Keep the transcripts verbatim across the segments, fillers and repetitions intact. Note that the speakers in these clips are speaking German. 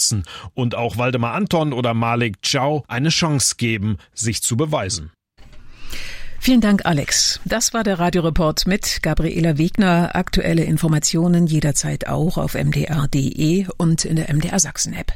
unterstützen und auch Waldemar Anton oder Malik Chow eine Chance geben, sich zu beweisen. Vielen Dank, Alex. Das war der Radioreport mit Gabriela Wegner. Aktuelle Informationen jederzeit auch auf m d r punkt d e und in der M D R Sachsen-App.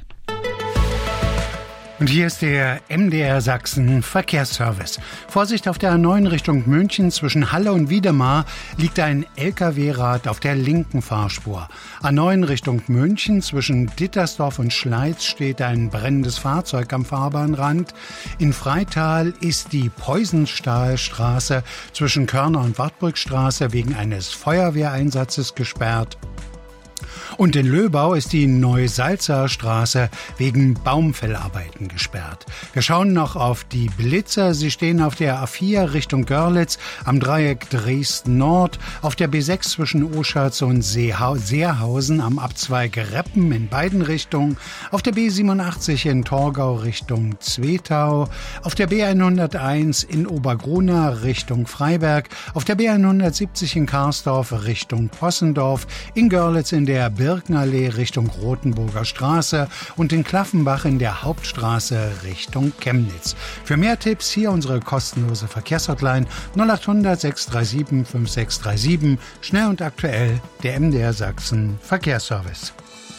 Und hier ist der M D R Sachsen Verkehrsservice. Vorsicht, auf der A neun Richtung München zwischen Halle und Wiedemar liegt ein L K W-Rad auf der linken Fahrspur. A neun Richtung München zwischen Dittersdorf und Schleiz steht ein brennendes Fahrzeug am Fahrbahnrand. In Freital ist die Peusenstahlstraße zwischen Körner und Wartburgstraße wegen eines Feuerwehreinsatzes gesperrt. Und in Löbau ist die Neusalzer Straße wegen Baumfellarbeiten gesperrt. Wir schauen noch auf die Blitzer. Sie stehen auf der A vier Richtung Görlitz, am Dreieck Dresden Nord, auf der B sechs zwischen Oschatz und Seerhausen, am Abzweig Reppen in beiden Richtungen, auf der B siebenundachtzig in Torgau Richtung Zwetau, auf der B hunderteins in Obergruna Richtung Freiberg, auf der B hundertsiebzig in Karsdorf Richtung Possendorf, in Görlitz in der Birkenallee Richtung Rothenburger Straße und in Klaffenbach in der Hauptstraße Richtung Chemnitz. Für mehr Tipps hier unsere kostenlose Verkehrshotline null acht hundert sechs drei sieben fünf sechs drei sieben. Schnell und aktuell der M D R Sachsen Verkehrsservice.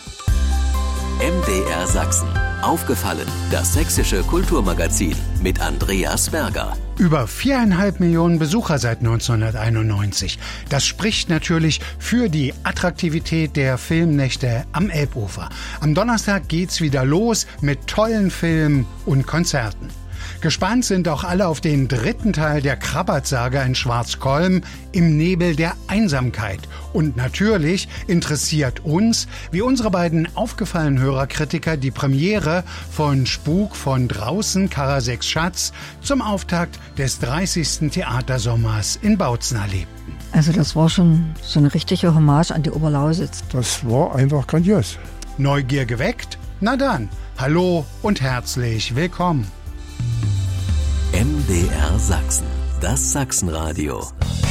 M D R Sachsen. Aufgefallen, das sächsische Kulturmagazin mit Andreas Berger. Über viereinhalb Millionen Besucher seit neunzehnhunderteinundneunzig. Das spricht natürlich für die Attraktivität der Filmnächte am Elbufer. Am Donnerstag geht's wieder los mit tollen Filmen und Konzerten. Gespannt sind auch alle auf den dritten Teil der Krabbert-Saga in Schwarzkolm, Im Nebel der Einsamkeit. Und natürlich interessiert uns, wie unsere beiden aufgefallenen Hörerkritiker, die Premiere von Spuk von draußen, Karasex Schatz, zum Auftakt des dreißigsten Theatersommers in Bautzen erlebten. Also das war schon so eine richtige Hommage an die Oberlausitz. Das war einfach grandios. Neugier geweckt? Na dann, hallo und herzlich willkommen. M D R Sachsen, das Sachsenradio.